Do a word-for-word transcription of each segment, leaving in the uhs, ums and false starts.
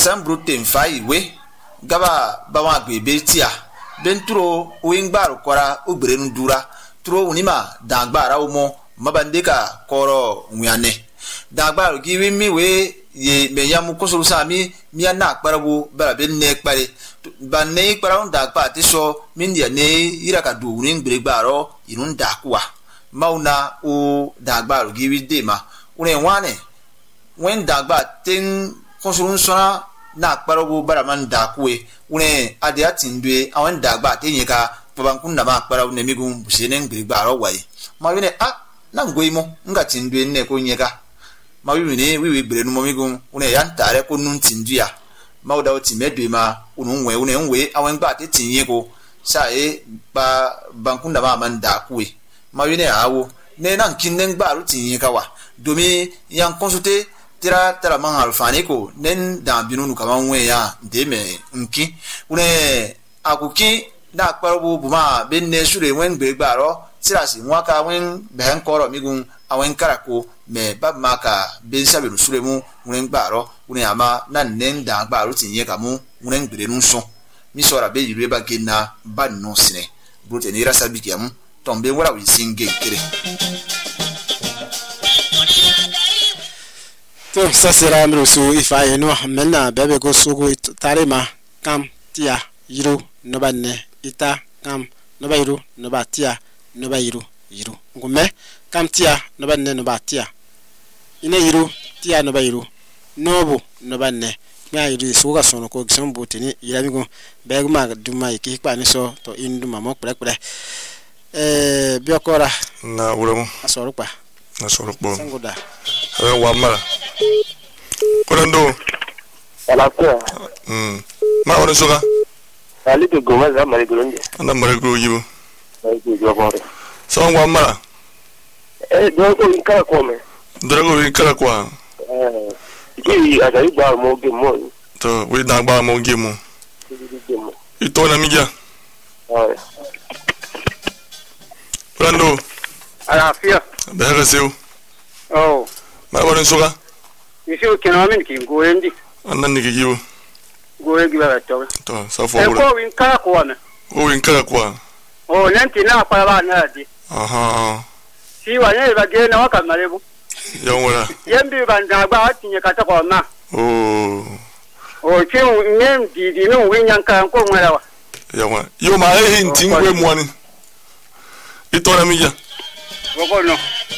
sam brute mfai we gaba bawa gbebe tia bentro wingbar kora ubrenu dura tro unima dangbara umo mabandeka koro wiane dangbara giwi mi we ye meyamu kosuru sami miana kparabu bara ben ne kpare banne kpara unda kpa tiso mindia ne iraka du ning bregbaro irun dakwa mauna o dangbara giwi dema une wane wen dagba ten kosuru sona na kparabu bara man dakwe une adia tindwe awen dagba tenyeka babankunda ma kparabu ne migum busenen bregbaro wai mawine a na ngoimo nga tindwe ne ko nyeka mawine wiwi brenu momigum une yantare ko nun tinduya mawda oti medwe ma ununwe une nwe awen gba te tinyeko sa e ba bankunda ma man dakwe mawine awo ne nan kinnen gba rutinyeka wa domi yan consulter tira tira man alfani ko nen dan binunu kama nwe ya ndeme nki une akuki da kparbu buma benne sure wen gbegbaro tirasi nwaka wen behen koro migun awen karako me bab maka ben sabiru sure mu wen gbaro une ama nan nen dan gbaro tinye kamu wen gbere nun son mi sora be yire ba gena ba no sine brote ni rasa bikiam tombe wala wi singe kire. To ça sera mrusu ifa eno menna bebe go sugu tarima kam tia yiro no banne ita kam no bayiro no batia no bayiro yiro ngume kam tia no banne no batia ine yiro tia no bayiro nobo no banne nya yiro suga sono ko gison botini yiramigo begma duma yiki pa ni so to induma mo pere pere eh biokora na uramo asoro pa na soro po sangoda eh wa mara Kolando ala ko mm ma wona soga ali de goma za mari gronde ana mari gro yibo ai ko jo bore so wa mara eh do ko ikara ko me drago ikara kwa eh ki ada iba mo ge mo to we da gba mo ge mo ito na mija ah Kolando ala fia behara seu oh ma wona soga isi kena min ki goendi annan ni giwo goendi ba to to sa fo e wura ko win kala ko na o win kala kwa o lenti na pa ba na di aha si wa ne ba ge na wa kamare bu yan wura yembi ban da ba tinye ka ta ko ma o o ti nem di di no win yan kan ko ngara wa yan wura yo ma e hintin we mo ni ito na mija ko no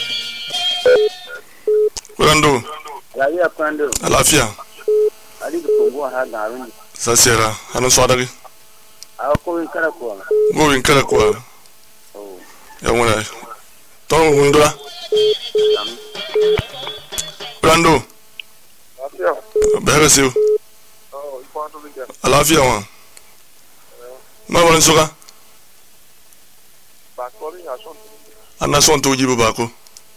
Kolando la ya kwando alafia ali ko bo ha garun sa sera hanan so adagi a ko win kala ko go win kala kwa oh yan wura to ngundura Kolando afia behara seu oh ikwando biga alafia wa ma wona soga ba ko ni ason ana son to jibo bako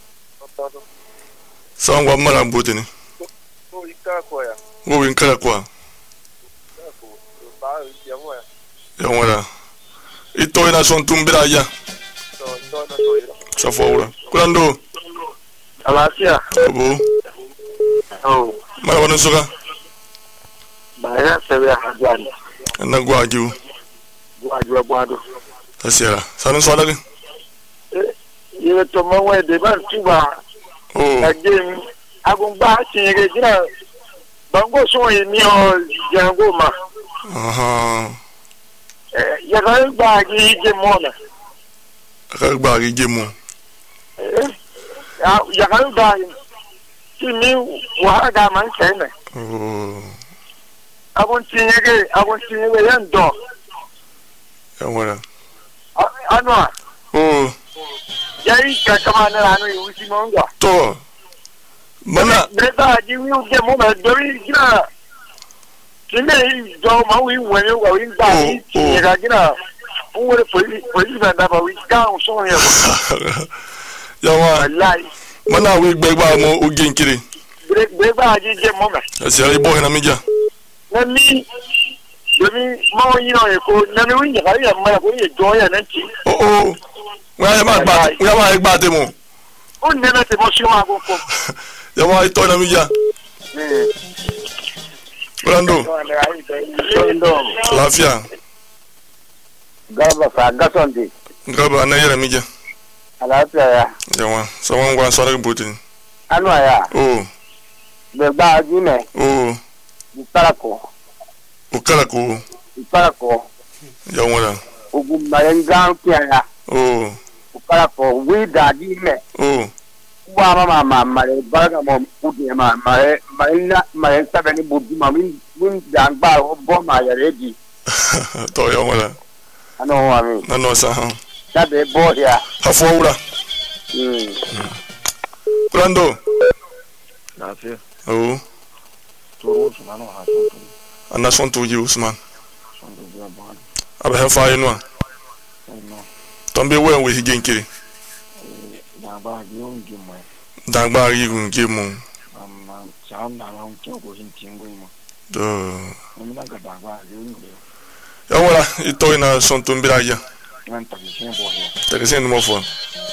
sangwa mara mbotini o ikara ko ya go win kala kwa ko ba ya mo ya yan wura ito ina son tumbira ya to to no to sa fo wura Kolando alafia bo oh ma wona soga ba ya se ya hajan na gwa jiwo gwa gwa gwado sa sera sanan so adagi ye to mo we de ban tuba oh again agungba tinye jira bango so yi mi o jango ma aha ya ga ba gi je mona ka gba gi jemu ya ya ga ba ti mi wa ga man kene oh abun tinye ge abun tinye ge yan do yan wura anwa oh yayi ka kama na anu yi usi monga to mana beta ji wi u je mo ma do ri jira kile do ma wi wen wa wi ba ni tinye ga jira un wore poli poli ba da ba wi ga un so ya yawa wallahi mana we gbegba mo oge nkiri be ba ji je mo ma asira ibo hina mija na mi domi ma yin o ko na mi wi ya ya ma ko ye do ya na ti oh oh wa ma gba wa ma gba te mo o ne na te mo si wa ko ko yawa ito na mija Kulando. Lafia. Gaba fa gasonde. Gaba na yere mija. Alafia ya. Yawa. So wan gwa sore butin. Anu ya. Oh. Be ba jime. Oh. Uparako. Ukalako. Uparako. Yawa. Ugu marenga kia. Oh. Uparako we da jime. Oh. Wa mama mama mare baraga mo udi ma mare marina mare sabeni budi ma min min jangba bo ma yare di. To yawa. Ano wa mi. Na no sa ha. Da be bo ya. Afo wura. Mm. Kulando. Lafia. Oh. Toro sumano ha sonto. Ana son to you Usman. Sonto bia ba. Aba he fa inu a. No. Tombe we we higenkiri. Na ba gi on gi mo. Dangba ri gun gemu. Amma cham na na on ko hin tingo mo. Do. Mo na ga ba ba gi on gi. Yawa ito ina son to mbira ya. Man ta gi sen bo ya. Telesen mo fo.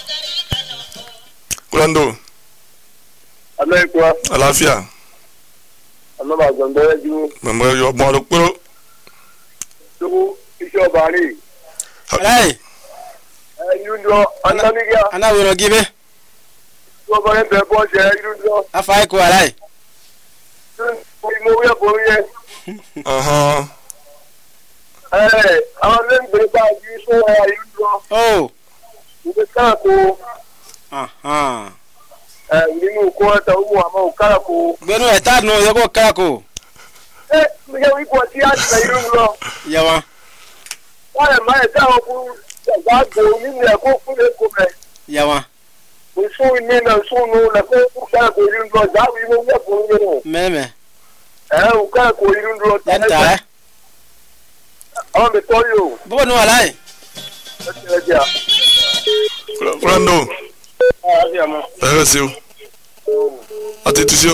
Kulando. Alekwa. Alafia. Ano ba gondo ju. Mama yo mo lo poro. Tu iso bari. Alai. Eh yundo ananiga. Ana wero gibe. Tu ba en be bo je yundo. Afai ko alai. Tu mo ya bo ye. Aha. Eh, awon le gbe ba ju so ya yundo. Oh. Ube ka ko Aha. eh nínú ko ta o ama o kara ko. Gbenu eta no yego karako. Eh, mi ye wi ko ti a ti yundo. Yawa. Wa le ma ta o ku ba go ni ni ko ku le ko me. Yawa. O so ni na so no na ko ku ka ko yundo za wi mo ya ko ni no. Meme. Eh, o ka ko yundo ta. Yenta eh. Awon be to yo. Bo no alai. Eh, ja. Kulando. Ah, ya mo. Ere seu. Ati tusio.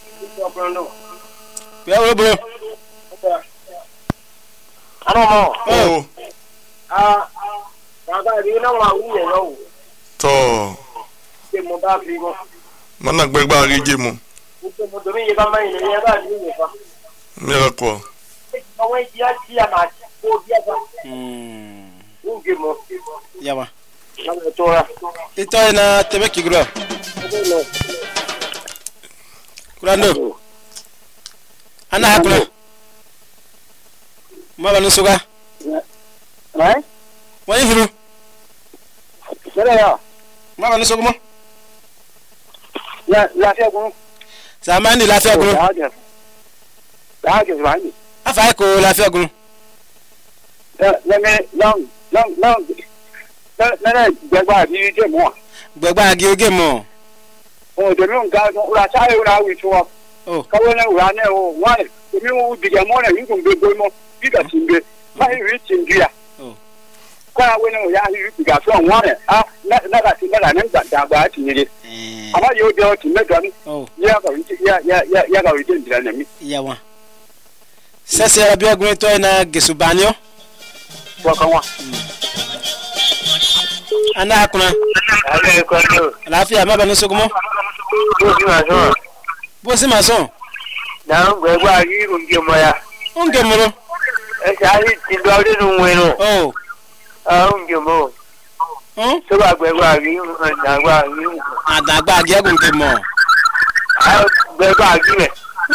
Ya wo bro. Ano mo. Oh. Ah, baba ri na wa wu ye lo. To. Ke mo ba fi go. Mana gbegba ri gemu. Ko mo do mi ye ba ma ni ye ba ni ye fa. Miracle. Awon ji a ti a ma ko bi a ba. Mm. U ge mo. Yawa. Na me to ra. Ito ina tebe kigro. Kulando. Ana hakuna. Maba nusuga. Eh? Wani hiru. Sere ya. Maba nusuga mo. La la fe gun. Samani lafiya guru. Da ke zani. Afai ko lafiya guru. La la me long long long. La la na gbagba bi je mo. Gbegba agi oge mo. O de mi nka no ura sa e ura wi so. Oh. Ka wo na ura na o wa de mi wo bi je mo na yin gun gbegbo mo. Bi ka timbe. Ma ri timbe ya. Oh. Kwa we na ya ri bi ga so wa na. Ah na na ka timbe na na da gba ti ni. Eh. Ama yo de o timbe gan. Oh. Ya ka wi ya ya ya ya ka wi de ndira na mi. Yawa. Sese abi ogun ito ina gesubanyo. Wa kan wa. Ana hakuna. Ale ko no. Lafiya maba nusuga mo. Bo si ma so. Bo si ma so. Na gbagba ri gun je mo ya. Unge muro. E sa ri ti do de nu we no. Oh. Ah un je mo. Oh. So ba gbagba ri na gba ri. Adagba agi agun ke mo. Ah gbagba ri me.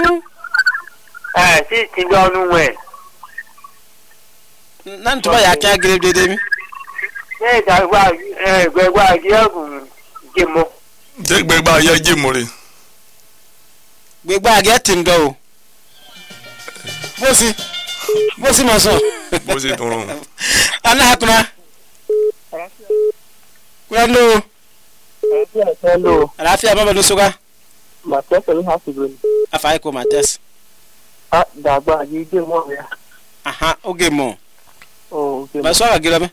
Eh si ti do nu we. Nan tuba ya kya grade de mi. Eh da gba eh gbagba ri agun je mo. Je gbegba ya gemu re. Gbegba agi tim do o. Bo si. Bo si ma so. Bo si ton. Ana hakuna. Kulando. Hello. Lafiya maba nusuga. Ma te se ni hospital. Afai ko mates. Ah da gba ri je mo ya. Aha, oge mo. Oh, okay. Ba so ga gila me.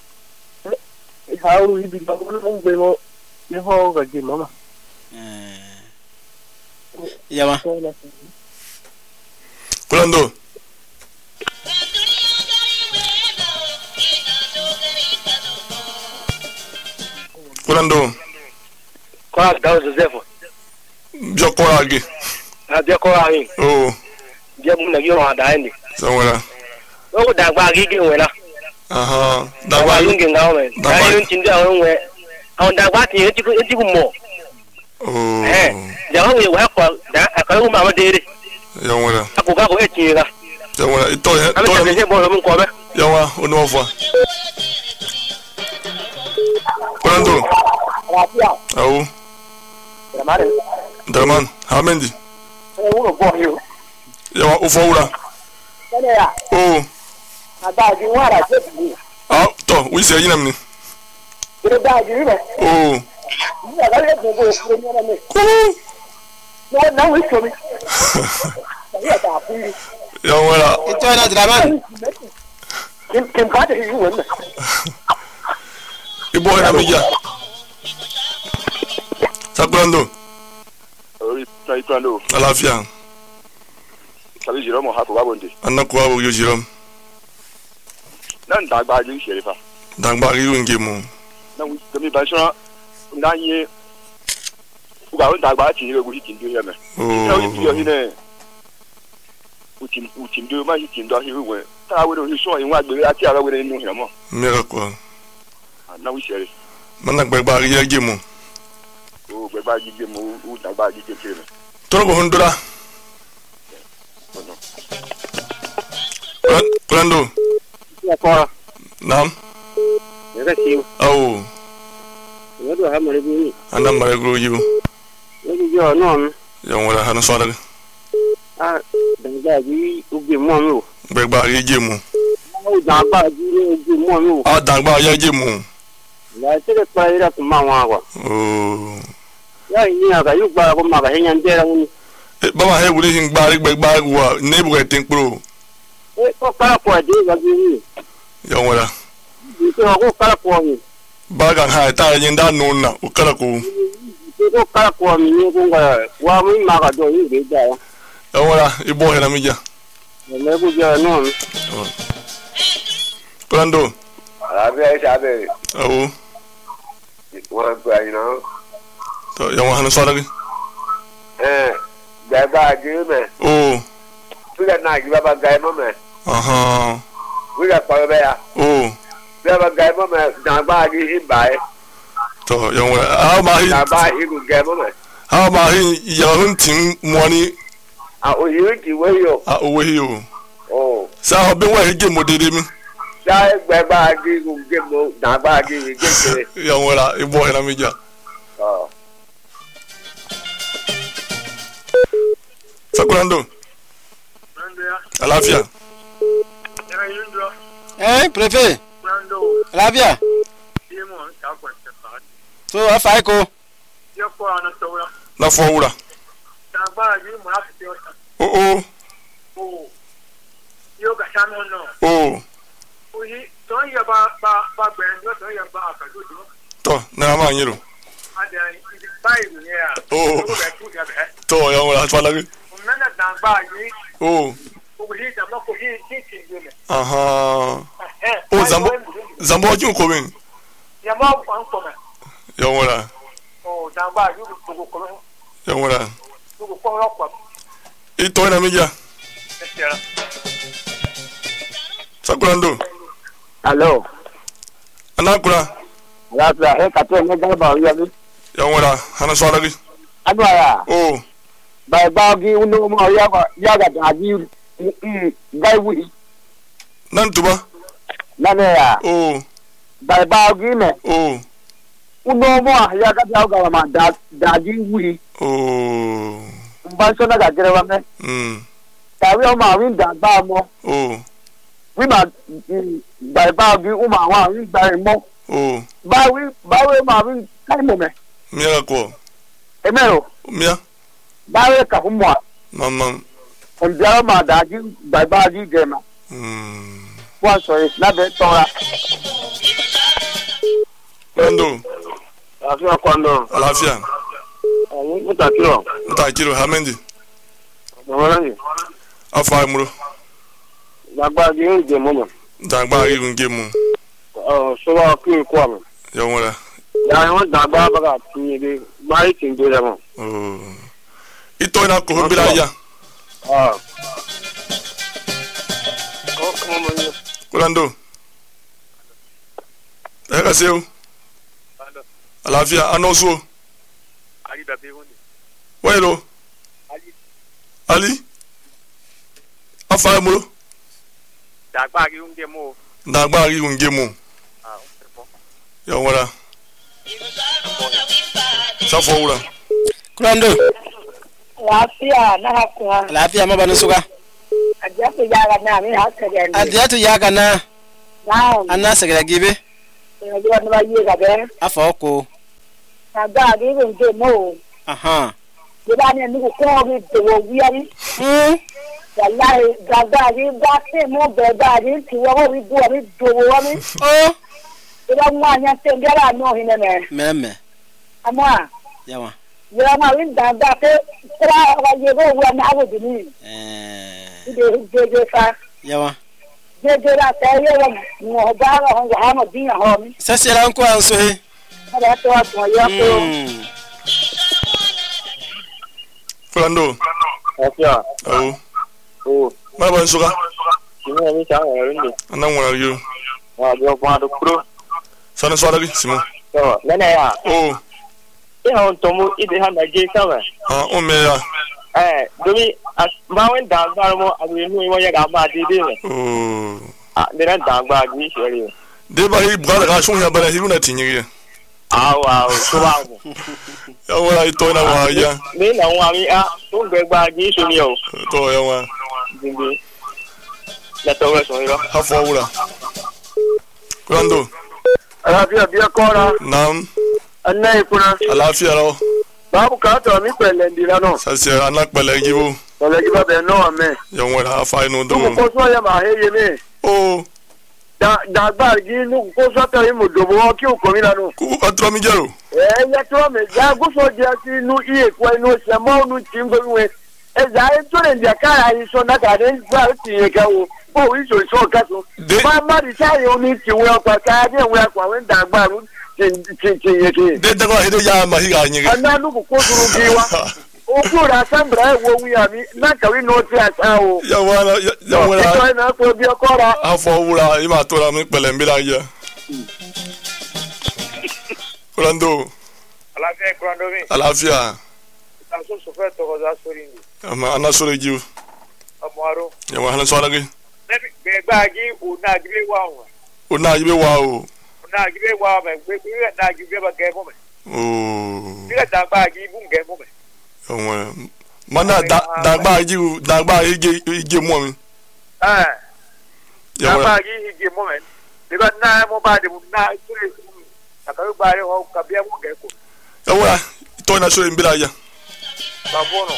How we be going to be mo. Ni ho ga je mama. Eh. Yawa. Kulando. Kulando. Kwa da Joseph. Jokora agi. Na de ko ayin. Oh. je mu na yo ada ni Yawara. o da gba gi ge we la Aha. da gba lu nge nga we da yu tin da o we on da gba ti e ti e ti ku mo Oh. eh ja wa we wa ko da ka lu ma ma de re Yawara. aku ga ko e ti ga Yawara. Ito he. ami ta se bo lo mu ko be Yawa, ono fwa. Kolando. Rapia Au. Ramare Darman, hamendi. e uno bo yo Yawa ufawura. kene ya Oh. ada gi wara je bi Ah, to, we say yinam ni. Kira da gi be Oh. ya ga le go go ko ni na me Oh. no na we so mi ya da fu Yawara. ito na draman kim kim ka de yu wen Ibo he na mija. Sakulando. ori tai kwando Alafia. sabi jiro mo ha ko babonde Anakuwa wo yo jiram. nan da gba ji sherifa Dangba ri wonge mu. nan wi gami ba so na ye uga on da gba ti re go ti ndo ye me na wi bi yo Oh. hine utim utim do ma hitim do hi we ta we do hi so yin wa gbe ati ara we ninu he mo Mera kwa. na wi sherifa Mana gbagba ri yage mu. o gbe ba ji ge mo u da gba ji ge kire Toro go hondura. Kolando. ya ko Nam. ne ga ci Au. ne do ha mo le bi Anda mare gro yu. ne gi yo non Yawara hanu swada. ah da ga gi u bi mo mi o Gbagba ri yage mu. o da ba gi u bi mo mi o Ah, dangba yage mu. la se ke pa ira ku ma wa wa Oh. ya ni aga yu ba ko ma ga hen yan de ra ni Eh, baba he wuli hin gbari gbagba wa nebu ga tin pro. e ko pa ko de ga gi ni Yawara. ni ko ko pa ko ni Baga ha ta yin da nonna ukala ko. ko pa ko mi ni ko ga wa mi ma ga do ni de ja Yawara ibo he na mija. ne ku ja non Kolando. ara be sa be Au. wa gba you know To yawa hanu swada. eh gba ba ji me Oh. tu ga na gi ba ga mo me Aha. wi ga pa be ya Oh. be ba ga mo me da ba gi hi ba e To yawara. Ah ma hi. da ba hi ku ga mo me Ah ma hi ya hun tin money. a o yi ki we yo Ah owe hi o. oh Sa ho be wa he game dede mi. da gba ba gi ku ge mo da ba gi ge kire Yawara ibo he na mija. oh Sakulando. Alafia. eh préfet rabia so afai ko Na fowura. Oh oh. Oh. To na ma nyiro. Oh. To yawara swada. Oh. Aha. Oh zambo zambo ju ko min. Yawara. Yawara. Ito na mija. Sakulando. allo Anakura. la la e ka to ne ga ba ya ni Yawara hanu swada. adwa Oh. ba ba gi uno mo ya ga ya ga da gi mm gai wi Nan tuba. na ne ya Oh. ba ba gi me Oh. uno mo ya ga da ga ma da da gi wi Oh. ba so na ga gere wa me Mm. ta wi o ma wi da ba mo Oh. wi ma ba ba gi u ma wa wi ba mo Oh. ba wi ba wi ma wi kai mo me Mia ko. e mero Mia. ba wi ka hu mo Mama. on biara ma da gi ba ba gi ge ma Mm. wa so is na be tora Kolando. afia kwando Alafia. ayi mutakiro Nta kiro hamendi. Mọ̀mọ́lẹ́yìn. Afa muro. Gbàgbà di oúnjẹ mọ́mọ́. Dangba ri nge mu. Sọ́wọ́ kí n kú àmì. Yawara. Yàrá wọn dàgbà bàgà tí yẹn dé. Báyìí kì í dé rẹ̀ mọ́. Oh. Ito na ko bila ya. Kulando. Eh ka seu. Alafia anoso. Ali da begundi. Welo. Ali. Ali. Afa mulo. Dagba ki unge mo. Dagba ri unge mo. Ah, o Ya wala. Sa fo wala. Kulando. Lafiya na hakwa. Lafiya ma banu suga. Ajatu yaga na mi hakka jani. Adiyatu yaga na. Naam. Anna sagara gibe. Ndio na bayi ga be. Afa ko. Na ga gi nge mo. Aha. Diba ni ni ko bi de wo wi ari. Hmm. Wallahi ga ga gi ga te mo be ga gi ti wo wi bu ari do wo mi. Oh. Diba mwa nya te ngara no hine me. Meme. Amwa. Yawa. Yara ma win da da te tra wa ye go wa na wo dini. Eh. Ide je je fa. Yawa. Je je la te ye wa mo ba ga ho wa ma din ho mi. Sasira nko anso he. Ada to wa to ya ko. Hmm. Kulando. Afia. Oh. Oh. Ma ban suga. Simo mi cha wa rinde. Anan wala yo. Wa do pa do pro. Sana swala gi simo. So, nene ya. Oh. E hon tomu ide ha na je sawa. Ah, o me ya. Eh, domi ma wen da ba mo abu nu wo ya ga ba de de me. Oh. Ah, de na da ba gi sheri. De ba hi bra ga shon ya bala hi una tinyi. Ah, wow, so ba mo. Ya wala ito na wa ya. Ni na wa mi a, to gbe gba gi so ni o. To ya wa. Dinde. La to wa so yo. Ha fo wala. Kulando. Alafia bia kora. Nam. Anna ikuna. Alafia ro. Babu ka to mi pele ndira no. Sasira anak pele gibo. Pele giba be no ame. Ya wala ha fa ino do. Ko so ya ma he ye me. Oh. Da da ba gi nu ko so ta mu do bo ki o ko mi la no. Ku atro mi jero. Eh ya to me ja go so dia ti nu iye ko no se mo nu ti ngwe we. E za e to le dia kara yi so na ga den ba ti ye ka wo. Bo wi so so ka so. Ma ma di sa yo ni ti we pa ka de we kwa we da gba ru ti ti ti ye ki. De de ko hedo ya ma hi ga nyi. Ana nu ko duru bi wa. O ko ra sambra wo wi ami na ka wi no ti asa o. Ya wala ya wala. Ito na ko bi ko ra. Ha fo wala ima to ra mi pele mbila ya. Kulando. Alafia kwando mi. Alafia. Aso so fe to ko za sori ni. Ama ana sore jiu. Amaro. Ya wa hana swala gi. Nebi gbe gba gi o na gibe wa wa. O na yibe wa o. O na gibe wa me gbe gbe na gibe ba ge mo me. Oh. Bi da gba gi bu ge mo me. Omo. Mana da da gba jiu, da gba ige ige mo mi. Eh. Ya Da wa. gba gi ge mo me. Bi ba na mo ba de na sori. Ka ka gba re ho ka bi mo ge ko. Ya wa to na sore mbila ya. Ba bono.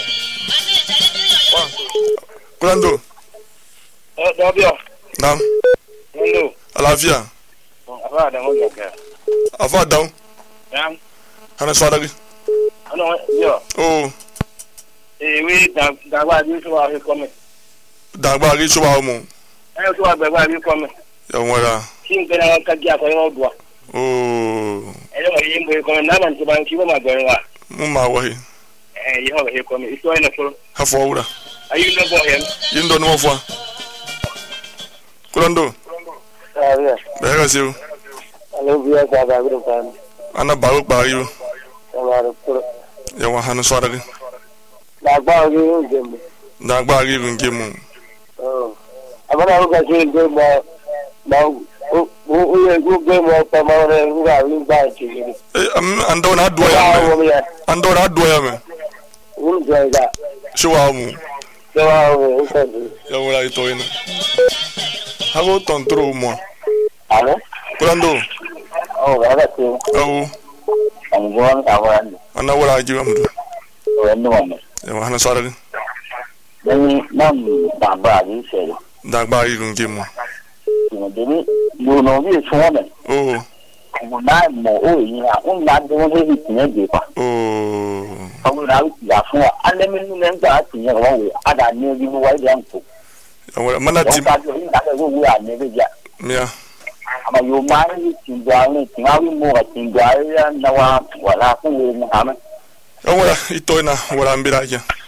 Kulando. Eh, Dobio. Nam. Hello. Alafia. Aba da mo ge. Afa down. Yam. Hana swala gi. Ano yo. Oh. Eh, we da da gba gi so wa he ko me. Da gba ri so wa mo. Eh, so wa gba gba gi ko me. Ya wala. Kin gbe na ka gi akọ yo do. Oh. Eh, mo yin bo ko na man ti ban ki bo ma gbe wa. Mu ma wa hi. Eh, yi ho he ko me. Ito ina so. Ha fo wala. Ayu no bo yen. Yindo no fo. Kulando. Ah ya. Be ga siu. Alo biya ka ba gro kan. Ana baru ba yu. Amaro pro. Ya wa hana swala gi. Da ba gi o ge mo. Da gba ri nge mo. Oh. Amara o ga se ge mo. Ma o o ye go ge mo pa ma re nga wi ba ti ni. Eh ando na do ya me. Ando na do ya me. Un je ga. Shuwa mu. Da wa o ko ni. Ya wala ito ina. Hago tontro mo. Alo. Kulando. Oh, ada ti. Oh. Am gon ka wa ni. Ana wala ji amdu. O no mo. Ya wa hana swala gi. Ni nam da ba gi se. Da gba ri nge mo. Ni de ni mo no bi so me. Oh. Mo na mo o yin a un na de won he ti ne de pa. Oh. Ọmọ náà yà fún wa anẹ́mí nínú ẹgbẹ́ àti ìyẹn wọ́n wò ádà ní orí mú wáyé àǹkó. Ya wala mana wọ́n tim. bá jọ yín dákẹ́ wọ́n wúwo àmì ẹgbẹ́ jà. Mia. àmọ́ yóò máa ń rí tìǹbù àwọn tìǹbù àwọn mú wa tìǹbù àwọn náà wà láàfin wo mu hàmẹ́. Ya wala ito ina wala mbila ya.